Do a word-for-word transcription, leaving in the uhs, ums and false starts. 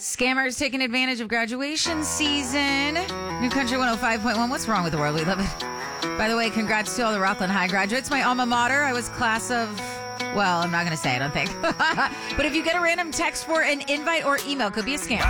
Scammers taking advantage of graduation season. New Country one oh five point one. What's wrong with the world? We love it. By the way, congrats to all the Rockland High graduates. My alma mater. I was class of, well, I'm not going to say, I don't think. But if you get a random text for an invite or email, could be a scam.